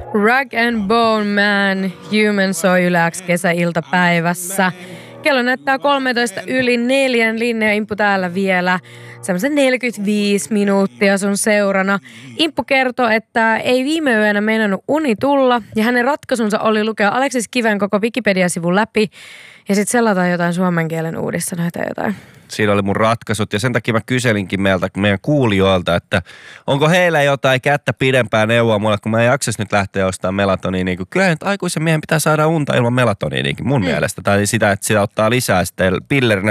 Rag and Bone Man, Human soi Yle X kesäiltapäivässä. Kello näyttää 13:04, Linne ja Imppu täällä vielä. Semmoisen 45 minuuttia sun seurana. Imppu kertoo, että ei viime yönä meinannut uni tulla ja hänen ratkaisunsa oli lukea Aleksis Kiven koko Wikipedia-sivun läpi ja sitten selataan jotain suomen kielen uudissanoita jotain. Siinä oli mun ratkaisut ja sen takia mä kyselinkin meidän kuulijoilta, että onko heillä jotain kättä pidempää neuvoa mulle, kun mä en jaksais nyt lähteä ostamaan melatoniiniin. Kyllä nyt aikuisen miehen pitää saada unta ilman melatoniiniinkin mun mielestä. Tai sitä, että sitä ottaa lisää sitten pillerinä.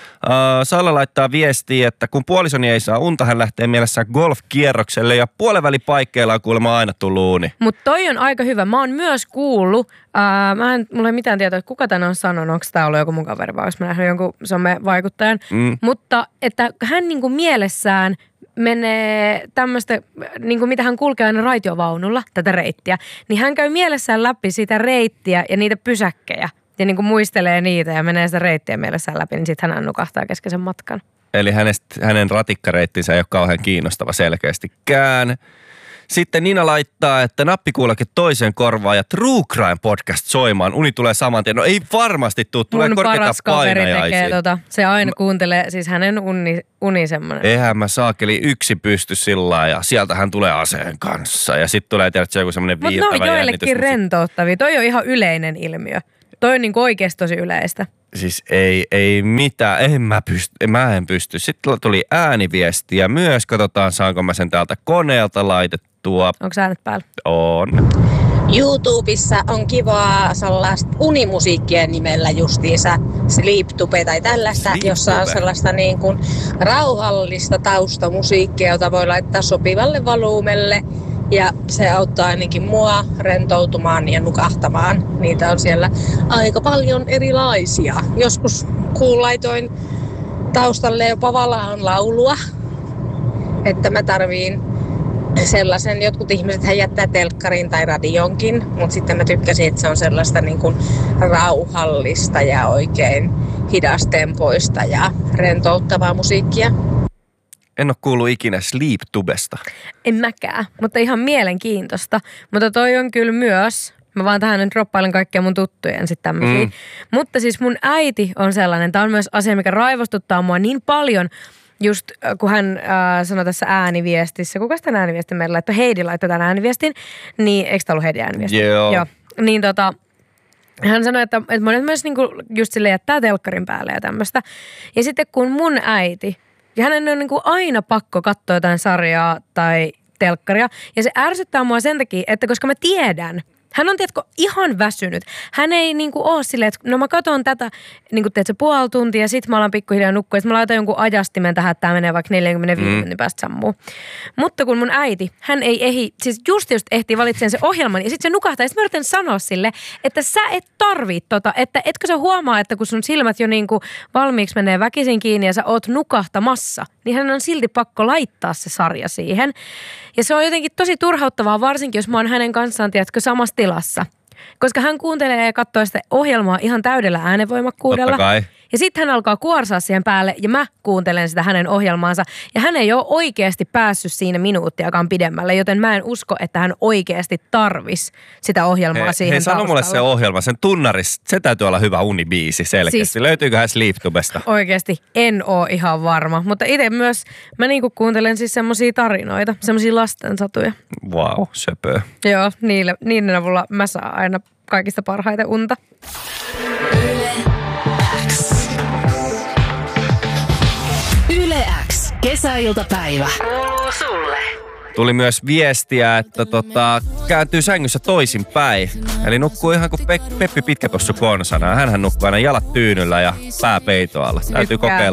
Salla laittaa viestiä, että kun puolisoni ei saa unta, hän lähtee mielessään golfkierrokselle ja puolivälipaikkeilla on kuulemma aina tullut uni. Mutta toi on aika hyvä. Mä oon myös kuullut, mulla ei mitään tietoa, että kuka tänne on sanonut, onko tämä ollut joku mun kaveri vai onko mä nähnyt jonkun somevaikuttajan. Mutta että hän niinku mielessään menee tämmöistä, niinku mitä hän kulkee aina raitiovaunulla, tätä reittiä, niin hän käy mielessään läpi sitä reittiä ja niitä pysäkkejä. Ja niin kuin muistelee niitä ja menee sitä reittiä mielessään läpi, niin sitten hän nukahtaa kesken sen matkan. Eli hänen ratikkareittinsä ei ole kauhean kiinnostava selkeästikään. Sitten Nina laittaa, että nappikuulokin toiseen korvaan ja True Crime podcast soimaan. Uni tulee saman tien. No ei varmasti tule. Tulee korkeita painajaisia. Se aina kuuntelee, siis hänen uni semmoinen. Eihän mä saakeli yksi pysty sillä ja sieltä hän tulee aseen kanssa. Ja sitten tulee tietysti joku semmoinen viiltävä jännitys. Mutta ne on joillekin rentouttavia. Toi on ihan yleinen ilmiö. Toi on niin oikeasti tosi yleistä. Siis ei mitään, mä en pysty. Sitten tuli ääniviestiä myös. Katsotaan, saanko mä sen täältä koneelta laitettua. Onko äänet päällä? On. YouTubessa on kivaa sellaista unimusiikkien nimellä justiinsa Sleeptube tai tällaista, jossa on sellaista niin kuin rauhallista taustamusiikkia, jota voi laittaa sopivalle volyymelle. Ja se auttaa ainakin mua rentoutumaan ja nukahtamaan. Niitä on siellä aika paljon erilaisia. Joskus laitoin taustalle jopa Valahan laulua. Että mä tarviin sellaisen, jotkut ihmiset hän jättää telkkarin tai radionkin. Mutta sitten mä tykkäsin, että se on sellaista niin kuin rauhallista ja oikein hidastempoista ja rentouttavaa musiikkia. En ole kuullut ikinä Sleeptubesta. En mäkään, mutta ihan mielenkiintoista. Mutta toi on kyllä myös, mä vaan tähän nyt droppailen kaikkia mun tuttujen sitten tämmöisiä. Mutta siis mun äiti on sellainen, tää on myös asia, mikä raivostuttaa mua niin paljon, just kun hän sanoi tässä ääniviestissä, kuka tämän ääniviestin meillä laittoi? Heidi laittoi tämän ääniviestin, niin eikö tämä ollut Heidi ääniviesti? Joo. Niin hän sanoi, että monet myös niinku just sille jättää telkkarin päälle ja tämmöistä. Ja sitten kun mun äiti, ja hänen on niinku aina pakko katsoa jotain sarjaa tai telkkaria. Ja se ärsyttää mua sen takia, että koska mä tiedän, hän on tiedätkö ihan väsynyt. Hän ei niinku oo silleen, että no mä katson tätä niinku teetkö puoli tuntia ja sit mä alan pikkuhiljaa nukkua. Ja sit mä laitan jonkun ajastimen tähän, että tää menee vaikka 45 minuutin päästä sammuu. Mutta kun mun äiti, hän ei siis just ehtii valitsemaan sen ohjelman ja sit se nukahtaa. Ja sit mä yritän sanoa sille, että sä et tarvii että etkö sä huomaa, että kun sun silmät jo niinku valmiiksi menee väkisin kiinni ja sä oot nukahtamassa, niin hän on silti pakko laittaa se sarja siihen. Ja se on jotenkin tosi turhauttavaa, varsinkin jos mä oon hänen kanssaan, tiedätkö, samassa tilassa. Koska hän kuuntelee ja katsoo sitä ohjelmaa ihan täydellä äänenvoimakkuudella. Totta kai. Ja sitten hän alkaa kuorsaa siihen päälle ja mä kuuntelen sitä hänen ohjelmaansa. Ja hän ei ole oikeasti päässyt siinä minuuttiakaan pidemmälle, joten mä en usko, että hän oikeasti tarvisi sitä ohjelmaa siihen taustalla. Sano mulle se ohjelma, sen tunnaris, se täytyy olla hyvä unibiisi selkeästi. Siis, löytyyköhän Sleeptubesta? Oikeasti en oo ihan varma, mutta itse myös mä niinku kuuntelen siis semmosia tarinoita, semmosia lastensatuja. Wow, söpöä. Joo, niiden avulla mä saan aina kaikista parhaita unta. Yle X. Kesäiltapäivä. Kuuluu sulle. Tuli myös viestiä, että kääntyy sängyssä toisinpäin. Eli nukkuu ihan kuin Peppi Pitkäpossu konsana. Hänhän nukkuu aina jalat tyynyllä ja pää peitoalla. Täytyy kokeilla